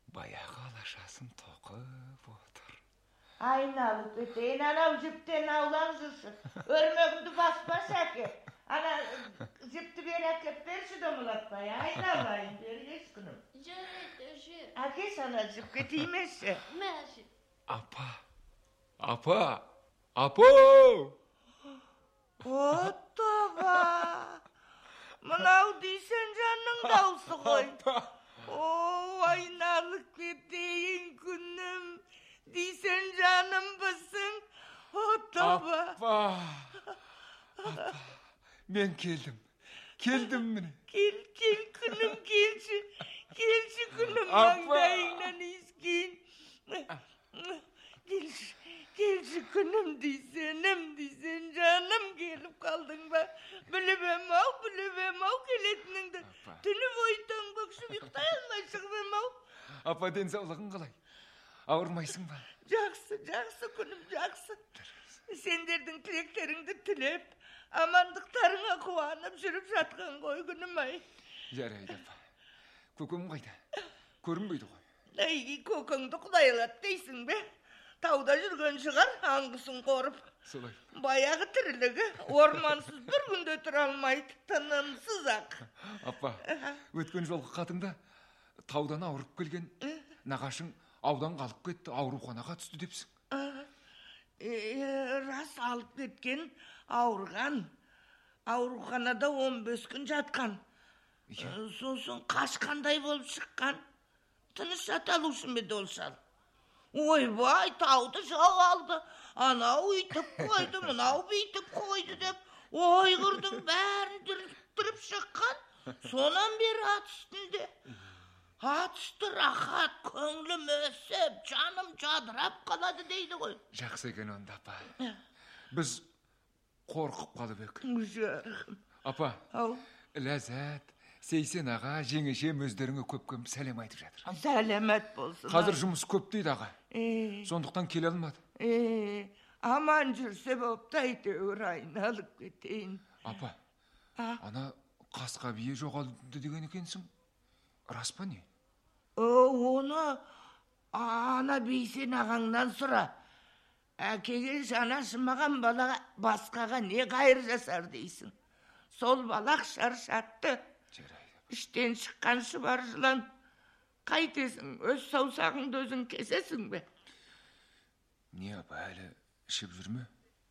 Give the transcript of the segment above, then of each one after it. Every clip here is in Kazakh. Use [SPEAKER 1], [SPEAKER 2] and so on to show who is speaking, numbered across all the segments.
[SPEAKER 1] Баяғы алашасын тоқып отыр.
[SPEAKER 2] Айналып өтейін, анау жіптен аулақ жүрші. Өрмегімді баспа шәке. Ана жіпті бері әкеп берші домылатпай. Айналайын, бері ешкінім.
[SPEAKER 3] Жарайды, жер.
[SPEAKER 2] Әке сана жіпке теймеші.
[SPEAKER 3] Мәші.
[SPEAKER 1] Апа! Апа!
[SPEAKER 2] Оттаға! Мынау дейсен жанның даусы ғой. О, айналып кетейін күнім. Дейсен жаным бісің. Оттаға!
[SPEAKER 1] Апа! Мен келдім міне.
[SPEAKER 2] Кел күнім, келші күнім
[SPEAKER 1] Апа!
[SPEAKER 2] маңдайыңнан ескейін. Келші күнім дейсен жаным келіп қалдың ба? Біліп ем-ау келетініңді. Түні бойы таң көкшіп ұйықтай алмай шығып ем-ау.
[SPEAKER 1] Апа, денсаулығың қалай? Ауырмайсың ба?
[SPEAKER 2] Жақсы күнім, жақсы. Сендердің тілектеріңді тілеп, амандықтарыңа қуанып жүріп жатқан ғой күнім-ай.
[SPEAKER 1] Жарайды, апа. Көкем қайда? Көрінбейді ғой.
[SPEAKER 2] Әй, көкіңді құдайлат дейсің бе? Тауда жүрген шығар, аңғысын қорып.
[SPEAKER 1] Солай.
[SPEAKER 2] Баяғы тірілігі ормансыз бір күнде тұра алмайды, тынымсыз ақ.
[SPEAKER 1] Апа, өткен жолғы қатыңда таудан ауырып келген нағашың аудан қалып кетті, ауруханаға түсті депсің.
[SPEAKER 2] Рас, алып кеткен, ауырған. Ауруханада 15 күн жатқан. Сосын қашқандай болып шыққан. Тыныш жата алушы ме долшал? Ойбай, тауды жау алды. Анау үйтіп қойды, мынау бүйтіп қойды деп, ойғырдың бәрін дүрттіріп шыққан. Сонан бері ат үстінде. Ат үсті рахат, көңлім өсіп, жаным жадырап қалады дейді ғой.
[SPEAKER 1] Жақсы екен онда, апа. Біз қорқып қалып ек.
[SPEAKER 2] Жарығым.
[SPEAKER 1] Апа,
[SPEAKER 2] Ау.
[SPEAKER 1] Ләззат, Сейсен аға, жеңешем өздеріңе көп сәлем айтып жатыр.
[SPEAKER 2] Сәлемет болсын.
[SPEAKER 1] Қазір жұмыс көп дейді аға. Сондықтан келе алмады.
[SPEAKER 2] Аман жүрсе бопты, әйтеуір айналып кетейін.
[SPEAKER 1] Апа, ана қасқа бие жоғалды деген екенсің. Рас па не?
[SPEAKER 2] Оны ана бейсен ағаңнан сұра. Әкеге жанашымаған балаға басқаға не қайыр жасар дейсің. Сол балақ шаршатты. Іштен шыққан шұбар жылан. Қайтесің, өз саусағыңды өзің кесесің бе?
[SPEAKER 1] Не апа, әлі ішіп жүрме?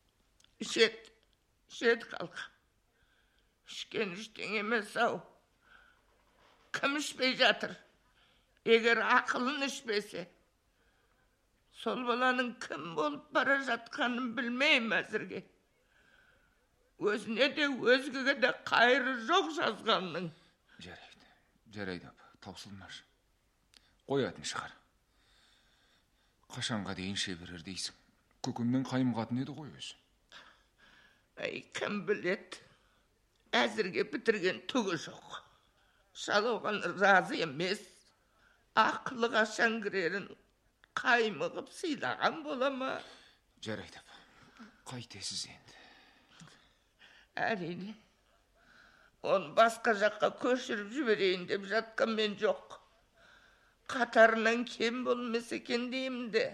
[SPEAKER 2] Ішет қалқа. Ішкен іштен емес ау. Кім ішпей жатыр? Егер ақылын ішпесе, сол баланың кім болып бара жатқанын білмеймін әзірге. Өзіне де өзгеге де қайыры жоқ жазғанның.
[SPEAKER 1] Жарайды апа, таусылмашы. Қоятын шығар. Қашанға дейін іше берер дейсің? Көкемнен қаймығатын еді ғой өзі.
[SPEAKER 2] Ай, кім білет? Әзірге бітірген түгі жоқ. Шал оған разы емес. Ақылы қашан кірерін қаймығып сыйлаған бола ма?
[SPEAKER 1] Жарайды апа, қайтесіз енді?
[SPEAKER 2] Әрине, оны басқа жаққа көшіріп жіберейін деп жатқан мен жоқ. Қатарынан кем болмас екен деймін де.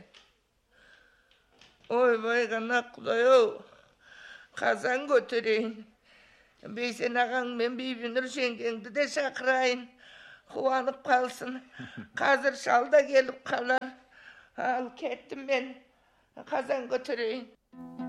[SPEAKER 2] Ойбай ғана Құдай-ау, қазан көтерейін. Бейсен ағаң мен Бибінұр жеңгеңді де шақырайын. Қуанып қалсын. Қазір шалда келіп қалар. Ал кеттім мен, қазан көтерейін.